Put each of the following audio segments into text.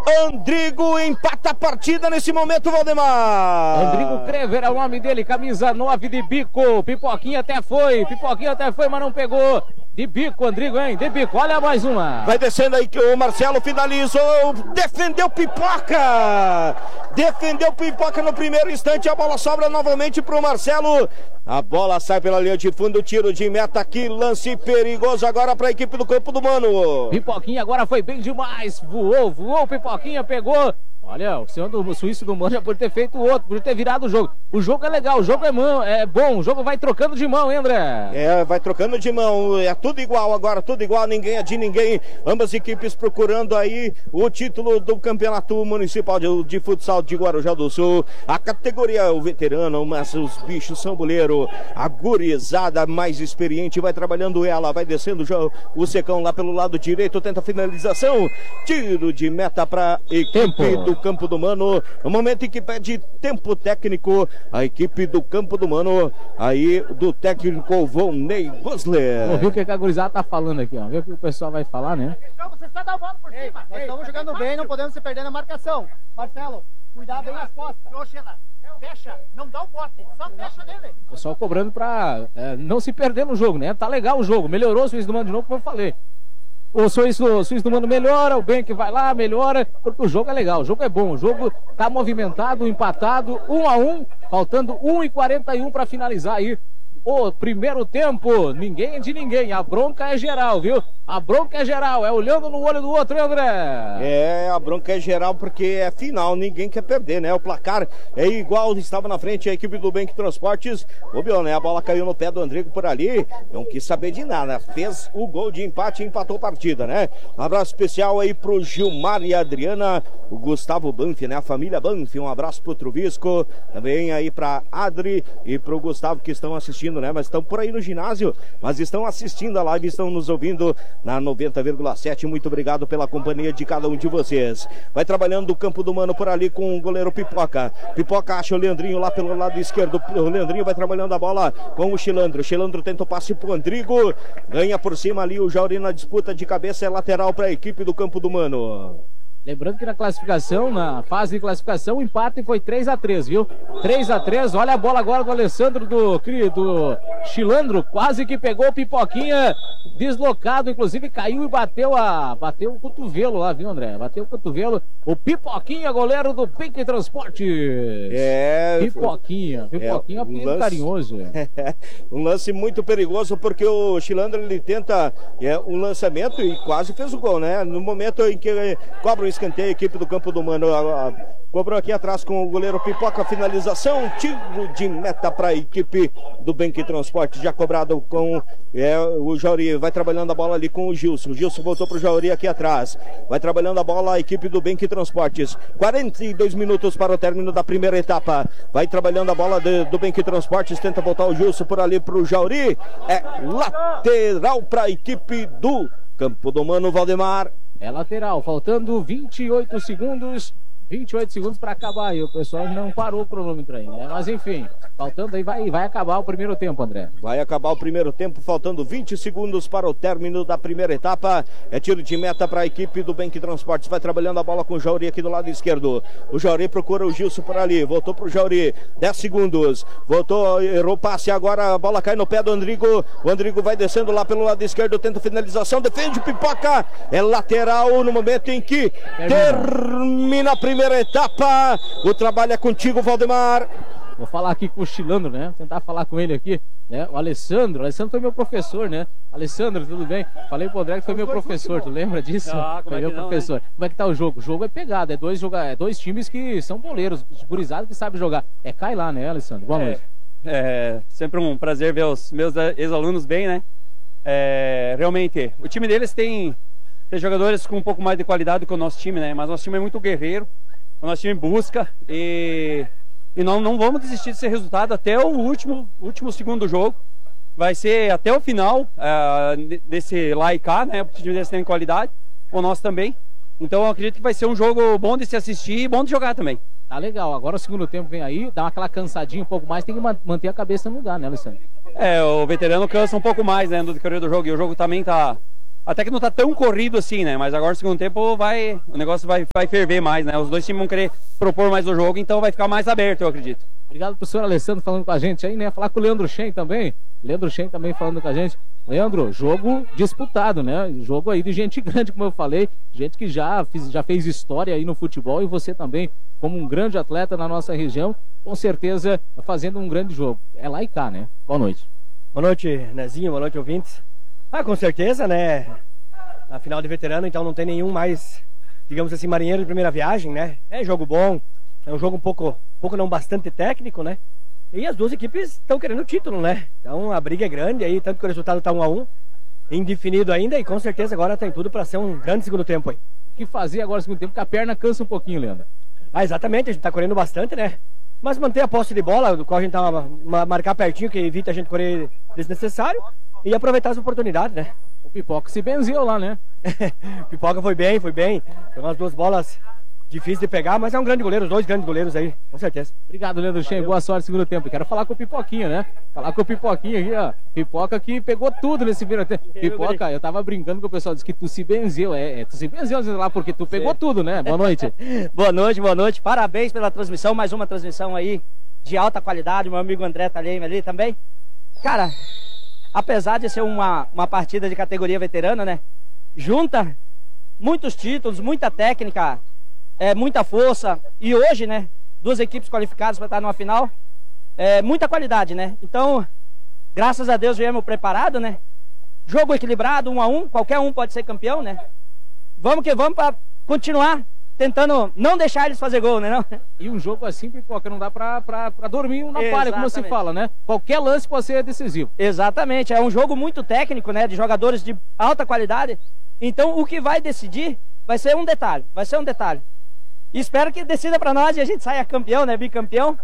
Andrigo empata a partida nesse momento, Valdemar. Andrigo Krever é o nome dele, camisa 9 de bico. Pipoquinha até foi, mas não pegou. De bico, Andrigo, hein? De bico, olha mais uma. Vai descendo aí que o Marcelo finalizou. Defendeu Pipoca. No primeiro instante. A bola sobra novamente pro Marcelo. A bola sai pela linha de fundo. Tiro de meta. Que lance perigoso agora para a equipe do Campo do Mano. Pipoquinha agora foi bem demais. Voou, Pipoquinha pegou. Olha, o senhor do Suíço do Mano já pode ter feito outro, pode ter virado o jogo. O jogo é legal, o jogo é bom, o jogo vai trocando de mão, hein, André? Vai trocando de mão, é tudo igual agora, tudo igual, ninguém é de ninguém. Ambas equipes procurando aí o título do Campeonato Municipal de Futsal de Guarujá do Sul. A categoria, o veterano, mas os bichos são boleiro. A gurizada mais experiente vai trabalhando ela, vai descendo já o secão lá pelo lado direito, tenta a finalização. Tiro de meta para equipe do Campo do Mano, no momento em que pede tempo técnico, a equipe do Campo do Mano, aí do técnico Volney Gosler. Vamos ver o que a gurizada tá falando aqui, ó. Vê o que o pessoal vai falar, né? Você está dando a bola por cima. Nós estamos jogando bem, não podemos se perder na marcação. Marcelo, cuidar bem as costas. Fecha, não dá o bote, só fecha nele. O pessoal cobrando pra não se perder no jogo, né? Tá legal o jogo, melhorou o Suíço do Mano de novo, como eu falei. O Suíço do Mano melhora, o Benck vai lá, melhora, porque o jogo é legal, o jogo é bom, o jogo tá movimentado, empatado, 1-1, faltando 1:41 para finalizar aí o primeiro tempo. Ninguém é de ninguém, a bronca é geral, viu? A bronca é geral, é olhando no olho do outro, hein, André? A bronca é geral porque é final, ninguém quer perder, né? O placar é igual, estava na frente a equipe do Benck Transportes. Ô, né? A bola caiu no pé do Andrigo por ali, não quis saber de nada, fez o gol de empate e empatou a partida, né? Um abraço especial aí pro Gilmar e a Adriana, o Gustavo Banff, né? A família Banff, um abraço pro Truvisco, também aí pra Adri e pro Gustavo que estão assistindo, né? Mas estão por aí no ginásio, mas estão assistindo a live, estão nos ouvindo na 90,7. Muito obrigado pela companhia de cada um de vocês. Vai trabalhando o Campo do Mano por ali com o goleiro Pipoca. Pipoca acha o Leandrinho lá pelo lado esquerdo. O Leandrinho vai trabalhando a bola com o Chilandro. O Chilandro tenta o passe pro Andrigo. Ganha por cima ali o Jauri na disputa de cabeça. É lateral para a equipe do Campo do Mano. Lembrando que na classificação, na fase de classificação, o empate foi 3-3, viu? 3-3, olha a bola agora do Alessandro do Chilandro, quase que pegou o Pipoquinha, deslocado, inclusive caiu e bateu o cotovelo lá, viu, André? Bateu o cotovelo, o Pipoquinha, goleiro do Benck Transportes. Pipoquinha, apelido carinhoso. Um lance muito perigoso, porque o Chilandro, ele tenta um lançamento e quase fez o gol, né? No momento em que cobra o escanteio, a equipe do Campo do Mano cobrou aqui atrás com o goleiro Pipoca, finalização, tiro de meta para a equipe do Benck Transporte, já cobrado com o Jauri, vai trabalhando a bola ali com o Gilson voltou pro Jauri aqui atrás, vai trabalhando a bola a equipe do Benck Transportes, 42 minutos para o término da primeira etapa, vai trabalhando a bola do Benck Transportes, tenta voltar o Gilson por ali pro Jauri, lateral para a equipe do Campo do Mano, Valdemar. É lateral, faltando 28 segundos para acabar aí. O pessoal não parou o cronômetro aí, né? Mas enfim, faltando aí, vai acabar o primeiro tempo, André. Vai acabar o primeiro tempo, faltando 20 segundos para o término da primeira etapa. É tiro de meta para a equipe do Benck Transportes. Vai trabalhando a bola com o Jauri aqui do lado esquerdo. O Jauri procura o Gilson por ali. Voltou pro Jauri. 10 segundos. Voltou, errou o passe. Agora a bola cai no pé do Andrigo. O Andrigo vai descendo lá pelo lado esquerdo. Tenta finalização. Defende o Pipoca. É lateral no momento em que termina a primeira etapa. O trabalho é contigo, Valdemar. Vou falar aqui com o Chilandro, né? Tentar falar com ele aqui, né? O Alessandro foi meu professor, né? Alessandro, tudo bem? Falei pro André que foi meu professor, tu lembra disso? Foi meu professor. Né? Como é que tá o jogo? O jogo é pegado, é dois times que são boleiros, gurizados que sabem jogar. Cai lá, né, Alessandro? Boa noite. É sempre um prazer ver os meus ex-alunos bem, né? Realmente, o time deles tem jogadores com um pouco mais de qualidade que o nosso time, né? Mas o nosso time é muito guerreiro, o nosso time busca e nós não vamos desistir desse resultado até o último segundo do jogo. Vai ser até o final desse lá e cá, né? Porque o time deles tem qualidade, o nosso também. Então eu acredito que vai ser um jogo bom de se assistir e bom de jogar também. Tá legal, agora o segundo tempo vem aí, dá aquela cansadinha um pouco mais, tem que manter a cabeça no lugar, né, Alessandro? O veterano cansa um pouco mais, né, no decorrer do jogo, e o jogo também tá Até que não tá tão corrido assim, né? Mas agora no segundo tempo o negócio vai ferver mais, né? Os dois times vão querer propor mais o jogo, então vai ficar mais aberto, eu acredito. Obrigado pro senhor Alessandro falando com a gente aí, né? Falar com o Leandro Shen também. Leandro Shen também falando com a gente. Leandro, jogo disputado, né? Jogo aí de gente grande, como eu falei. Gente que já fez história aí no futebol, e você também, como um grande atleta na nossa região, com certeza fazendo um grande jogo. É lá e cá, né? Boa noite. Boa noite, Nezinho. Boa noite, ouvintes. Com certeza, né? Na final de veterano, então não tem nenhum mais, digamos assim, marinheiro de primeira viagem, né? É jogo bom, é um jogo um pouco não bastante técnico, né? E as duas equipes estão querendo o título, né? Então a briga é grande aí, tanto que o resultado está 1-1, indefinido ainda, e com certeza agora tem tudo para ser um grande segundo tempo aí. O que fazer agora no segundo tempo? Porque a perna cansa um pouquinho, Leandro. Exatamente, a gente está correndo bastante, né? Mas manter a posse de bola, do qual a gente tá marcar pertinho, que evita a gente correr desnecessário, e aproveitar as oportunidades, né? O Pipoca se benzeu lá, né? Pipoca foi bem. Foi umas duas bolas difíceis de pegar, mas é um grande goleiro, os dois grandes goleiros aí, com certeza. Obrigado, Leandro Shen. Boa sorte no segundo tempo. Quero falar com o Pipoquinha, né? Falar com o Pipoquinha aqui, ó. Pipoca que pegou tudo nesse primeiro tempo. Pipoca, eu tava brincando com o pessoal, disse que tu se benzeu. Tu se benzeu lá porque tu pegou tudo, né? Boa noite. Boa noite. Parabéns pela transmissão. Mais uma transmissão aí de alta qualidade. Meu amigo André tá ali também. Cara, apesar de ser uma partida de categoria veterana, né? Junta muitos títulos, muita técnica, muita força. E hoje, né? Duas equipes qualificadas para estar numa final. Muita qualidade, né? Então, graças a Deus viemos preparados, né? Jogo equilibrado, 1-1. Qualquer um pode ser campeão, né? Vamos que vamos para continuar tentando não deixar eles fazer gol, né? Não? E um jogo assim, Pipoca, não dá pra dormir na palha, como se fala, né? Qualquer lance pode ser decisivo. Exatamente, é um jogo muito técnico, né? De jogadores de alta qualidade. Então o que vai decidir vai ser um detalhe, E espero que decida pra nós e a gente saia campeão, né? Bicampeão.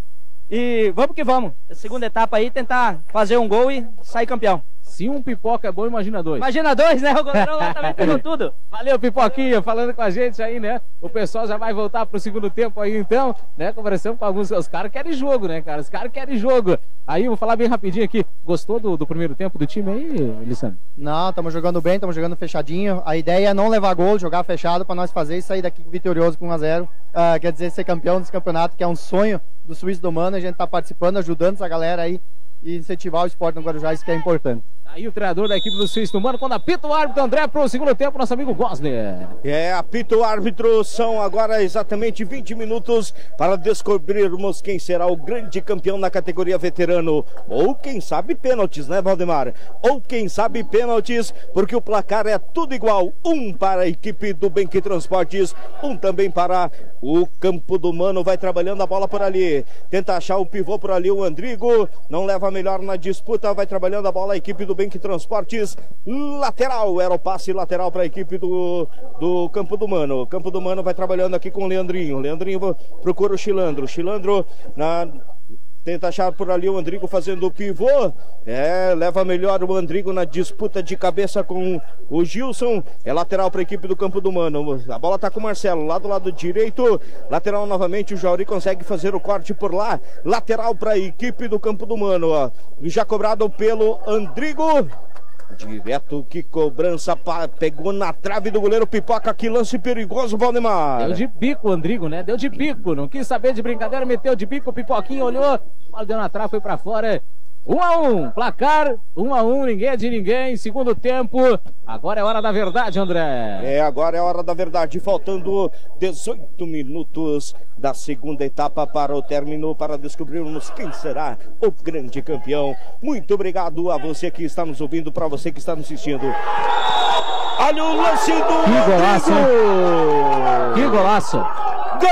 E vamos que vamos. A segunda etapa aí, tentar fazer um gol e sair campeão. Se um Pipoca é bom, imagina dois. Imagina dois, né? O goleirão lá também pegou tudo. Valeu, Pipoquinha, falando com a gente aí, né? O pessoal já vai voltar pro segundo tempo aí, então, né? Conversando com alguns. Os caras querem jogo, né, cara? Os caras querem jogo. Aí, vou falar bem rapidinho aqui. Gostou do primeiro tempo do time aí, Lissandro? Não, estamos jogando bem, estamos jogando fechadinho. A ideia é não levar gol, jogar fechado para nós fazer e sair daqui vitorioso com 1-0. Quer dizer, ser campeão desse campeonato, que é um sonho do Suíço do Mano. A gente tá participando, ajudando essa galera aí e incentivar o esporte no Guarujá, isso que é importante. Aí o treinador da equipe do Suíço do Mano, quando apita o árbitro André pro segundo tempo, nosso amigo Gosler. Apita o árbitro, são agora exatamente 20 minutos para descobrirmos quem será o grande campeão na categoria veterano. Ou quem sabe pênaltis, né, Valdemar? Ou quem sabe pênaltis, porque o placar é tudo igual. Um para a equipe do Benque Transportes, um também para o Campo do Mano. Vai trabalhando a bola por ali, tenta achar o pivô por ali, o Andrigo, não leva melhor na disputa, vai trabalhando a bola a equipe do Benque Transportes, lateral, era o passe lateral para a equipe do Campo do Mano. O Campo do Mano vai trabalhando aqui com o Leandrinho. Leandrinho procura o Chilandro. Chilandro tenta achar por ali o Andrigo fazendo o pivô. Leva melhor o Andrigo na disputa de cabeça com o Gilson. É lateral para a equipe do Campo do Mano. A bola está com o Marcelo, lá do lado direito. Lateral novamente, o Jauri consegue fazer o corte por lá. Lateral para a equipe do Campo do Mano. Já cobrado pelo Andrigo. Direto, que cobrança, pegou na trave do goleiro Pipoca, que lance perigoso, Valdemar. Deu de bico o Andrigo, né? Deu de bico, não quis saber de brincadeira, meteu de bico, o Pipoquinho olhou, bola deu na trave, foi pra fora. 1-1, placar 1-1, ninguém é de ninguém, segundo tempo. Agora é hora da verdade, André. Agora é hora da verdade, faltando 18 minutos da segunda etapa para o término, para descobrirmos quem será o grande campeão. Muito obrigado a você que está nos ouvindo, para você que está nos assistindo. Olha o lance do Que golaço, hein? Que golaço. Gol!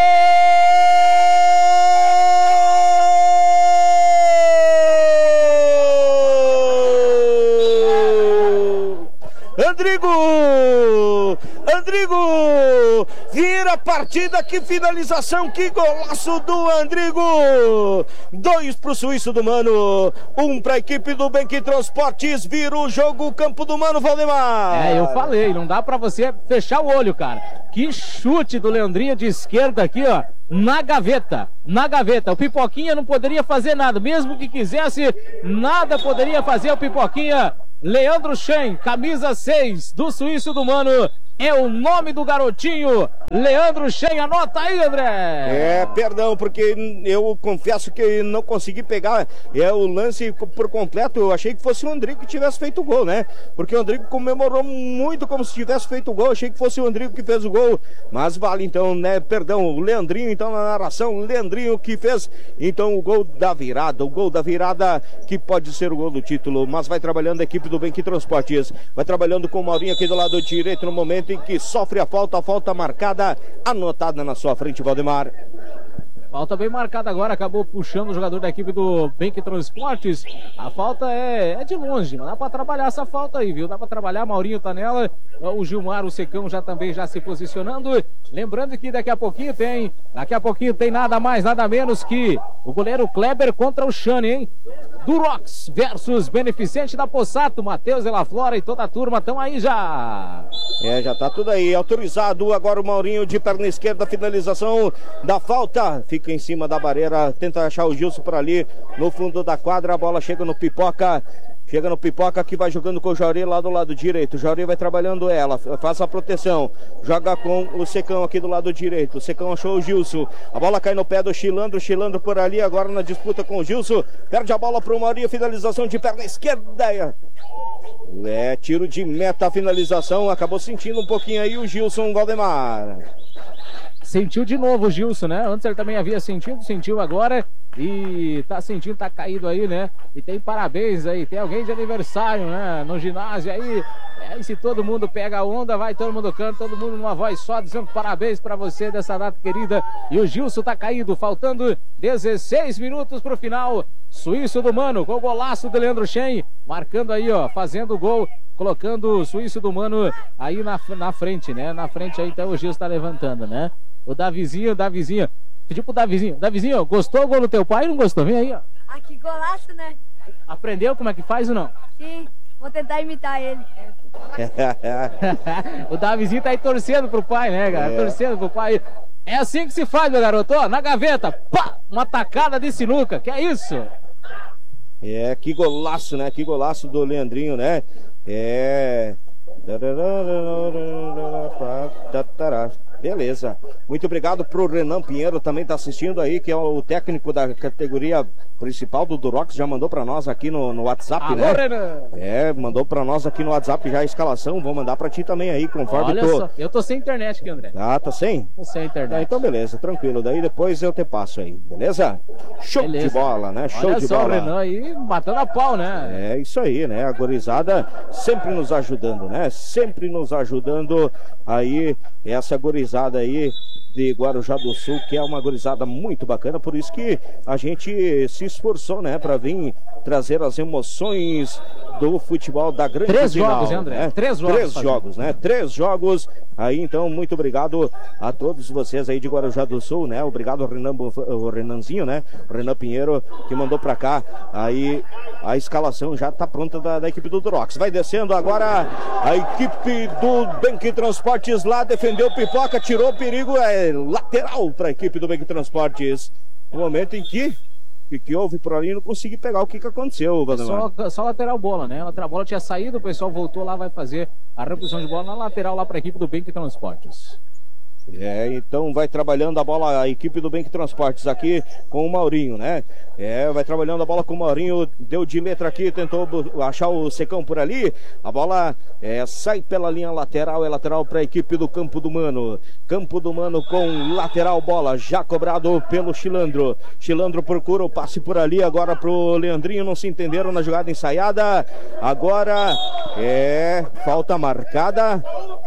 Andrigo vira a partida, que finalização, que golaço do Andrigo. 2 para o Suíço do Mano, 1 para a equipe do Benque Transportes. Vira o jogo, o Campo do Mano, Valdemar. Eu falei, não dá pra você fechar o olho, cara. Que chute do Leandrinho de esquerda aqui, ó. Na gaveta, o Pipoquinha não poderia fazer nada, mesmo que quisesse, nada poderia fazer o Pipoquinha. Leandro Shen, camisa 6 do Suíço do Mano. É o nome do garotinho, Leandro Shen, anota aí, André. Perdão, porque eu confesso que não consegui pegar o lance por completo. Eu achei que fosse o Andrigo que tivesse feito o gol, né? Porque o Andrigo comemorou muito como se tivesse feito o gol. Achei que fosse o Andrigo que fez o gol, mas vale então, né? Perdão, o Leandrinho, então na narração, Leandrinho que fez então o gol da virada que pode ser o gol do título, mas vai trabalhando a equipe do Benque Transportes, vai trabalhando com o Maurinho aqui do lado direito no momento em que sofre a falta marcada, anotada na sua frente, Valdemar. Falta bem marcada agora, acabou puxando o jogador da equipe do Benque Transportes. A falta é de longe, mas dá pra trabalhar essa falta aí, viu? Dá pra trabalhar, Maurinho tá nela, o Gilmar, o Secão já também já se posicionando. Lembrando que daqui a pouquinho tem nada mais, nada menos que o goleiro Kleber contra o Shane, hein? Durox versus Beneficente da Possato, Matheus de la Flora e toda a turma estão aí já. Já tá tudo aí, autorizado agora o Maurinho de perna esquerda, finalização da falta, fica em cima da barreira, tenta achar o Gilson por ali, no fundo da quadra, a bola chega no Pipoca que vai jogando com o Jauri lá do lado direito. O Jauri vai trabalhando ela, faz a proteção, joga com o Secão aqui do lado direito. O Secão achou o Gilson, a bola cai no pé do Chilandro por ali agora na disputa com o Gilson, perde a bola pro Maurinho, finalização de perna esquerda. Tiro de meta, a finalização, acabou sentindo um pouquinho aí o Gilson, Valdemar. Sentiu de novo o Gilson, né? Antes ele também havia sentido, sentiu agora e tá sentindo, tá caído aí, né? E tem parabéns aí, tem alguém de aniversário, né? No ginásio aí, aí se todo mundo pega a onda, vai todo mundo canta, todo mundo numa voz só, dizendo parabéns pra você dessa data querida. E o Gilson tá caído, faltando 16 minutos pro final. Suíço do Mano, com o golaço do Leandro Shen, marcando aí, ó, fazendo o gol, colocando o Suíço do Mano aí na frente, né? Na frente aí, então o Gilson tá levantando, né? O Davizinho, pediu pro Davizinho, gostou o gol do teu pai ou não gostou? Vem aí, ó. Ah, que golaço, né? Aprendeu como é que faz ou não? Sim, vou tentar imitar ele. O Davizinho tá aí torcendo pro pai, né, cara? Torcendo pro pai. É assim que se faz, meu garoto, ó, na gaveta, pá, uma tacada de sinuca, que é isso? Que golaço, né? Que golaço do Leandrinho, né? Beleza. Muito obrigado pro Renan Pinheiro, também tá assistindo aí, que é o técnico da categoria principal do Durox, já mandou pra nós aqui no WhatsApp. Alô, né? Renan. Mandou pra nós aqui no WhatsApp já a escalação, vou mandar pra ti também aí, conforme Olha só, eu tô sem internet aqui, André. Tá sem? Tô sem internet. Então beleza, tranquilo, daí depois eu te passo aí, beleza? Show de bola, né? Show de bola. Olha só o Renan aí matando a pau, né? Isso aí, né? A gurizada sempre nos ajudando, né? Sempre nos ajudando aí, essa gurizada aí de Guarujá do Sul, que é uma gurizada muito bacana, por isso que a gente se esforçou, né, para vir trazer as emoções do futebol da grande final. 3 jogos, André? Né? 3 jogos. 3 jogos, né? 3 jogos. Aí, então, muito obrigado a todos vocês aí de Guarujá do Sul, né? Obrigado ao o Renanzinho, né? O Renan Pinheiro, que mandou pra cá. Aí, a escalação já tá pronta da equipe do Durox. Vai descendo agora a equipe do Benque Transportes lá, defendeu o Pipoca, tirou o perigo, lateral pra equipe do Benque Transportes. No momento em que houve por ali, não consegui pegar o que aconteceu, Valdemar. Só lateral bola, né? A lateral bola tinha saído, o pessoal voltou lá, vai fazer a reposição de bola na lateral lá para a equipe do Benque Transportes. Então vai trabalhando a bola a equipe do Benque Transportes aqui com o Maurinho, né? Vai trabalhando a bola com o Maurinho, deu de letra aqui, tentou achar o Secão por ali, a bola sai pela linha lateral, é lateral para a equipe do Campo do Mano. Campo do Mano com lateral, bola já cobrado pelo Chilandro. Chilandro procura o passe por ali, agora pro Leandrinho, não se entenderam na jogada ensaiada. Agora falta marcada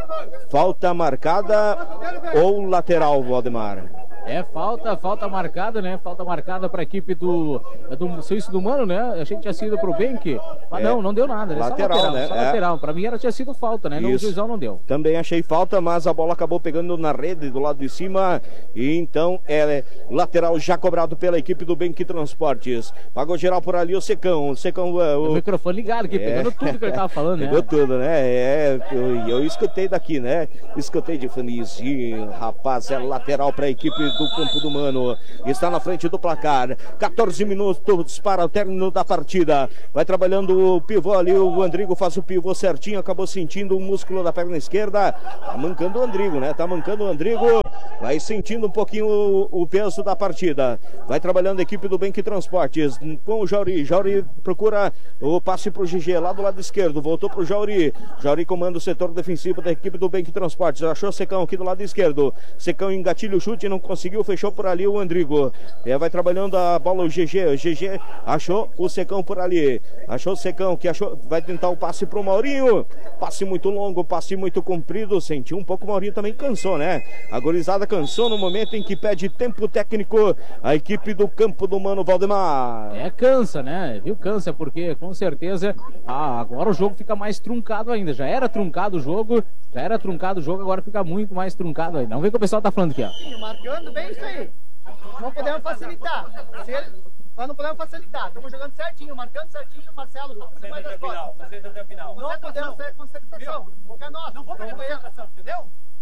ou lateral, Valdemar? Falta marcada, né? Falta marcada para a equipe do Suíço do Mano, né? Achei que tinha sido pro Benque, mas não deu nada, né? Lateral, né? Só lateral. Para mim tinha sido falta, né? No juizão não deu. Também achei falta, mas a bola acabou pegando na rede do lado de cima, e então lateral já cobrado pela equipe do Benque Transportes. Pagou geral por ali o Secão. O microfone ligado aqui, pegando tudo que ele tava falando, né? Pegou tudo, né? Eu escutei daqui, né? Escutei de fanizinho, rapaz, lateral para a equipe do Campo do Mano. Está na frente do placar. 14 minutos para o término da partida. Vai trabalhando o pivô ali, o Andrigo faz o pivô certinho, acabou sentindo o músculo da perna esquerda. Tá mancando o Andrigo, né? Tá mancando o Andrigo. Vai sentindo um pouquinho o peso da partida. Vai trabalhando a equipe do Benk Transportes com o Jauri. Jauri procura o passe pro GG lá do lado esquerdo. Voltou pro Jauri. Jauri comanda o setor defensivo da equipe do Benk Transportes. Achou o Secão aqui do lado esquerdo. Secão engatilha o chute, não conseguiu, fechou por ali o Andrigo. Vai trabalhando a bola o GG. O GG achou o Secão por ali. Achou o Secão que achou. Vai tentar o passe pro Maurinho. Passe muito longo, passe muito comprido. Sentiu um pouco, o Maurinho também cansou, né? A gorizada cansou no momento em que pede tempo técnico a equipe do Campo do Mano, Valdemar. Cansa, né? Viu? Cansa, porque com certeza agora o jogo fica mais truncado ainda. Já era truncado o jogo, agora fica muito mais truncado ainda. Vamos ver o que o pessoal tá falando aqui, ó. Marcando bem isso aí. Não podemos facilitar. Nós não podemos facilitar. Estamos jogando certinho, marcando certinho, Marcelo. Vocês até o final. Não podemos sair com concentração. É nosso. Não vou perder concentração, entendeu?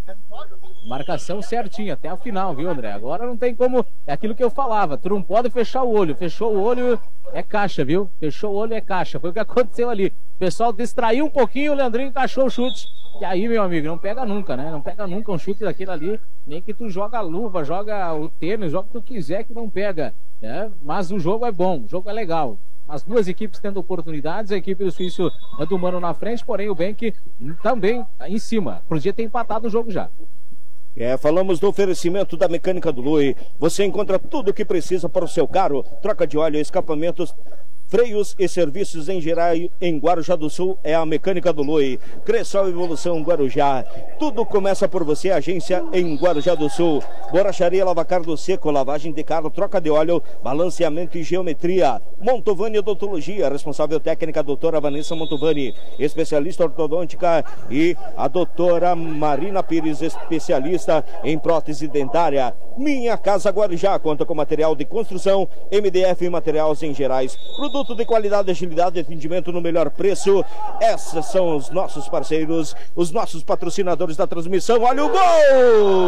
Marcação certinha até a final, viu, André? Agora não tem como, é aquilo que eu falava, tu não pode fechar o olho, fechou o olho é caixa, viu? Fechou o olho é caixa, foi o que aconteceu ali. O pessoal distraiu um pouquinho, o Leandrinho encaixou o chute. E aí, meu amigo, não pega nunca, né? Não pega nunca um chute daquele ali, nem que tu joga a luva, joga o tênis, joga o que tu quiser que não pega, né? Mas o jogo é bom, o jogo é legal. As duas equipes tendo oportunidades, a equipe do Suíço do Mano na frente, porém o Benk também em cima. Podia ter empatado o jogo já. Falamos do oferecimento da Mecânica do Lui. Você encontra tudo o que precisa para o seu carro. Troca de óleo, escapamentos, freios e serviços em geral em Guarujá do Sul é a Mecânica do Lui. Cressol Evolução Guarujá. Tudo começa por você, agência em Guarujá do Sul. Borracharia Lavacar do Seco, lavagem de carro, troca de óleo, balanceamento e geometria. Montovani Odontologia, responsável técnica a doutora Vanessa Montovani, especialista ortodôntica, e a doutora Marina Pires, especialista em prótese dentária. Minha Casa Guarujá conta com material de construção, MDF e materiais em gerais. Produto de qualidade, agilidade e atendimento no melhor preço. Esses são os nossos parceiros, os nossos patrocinadores da transmissão. Olha o gol!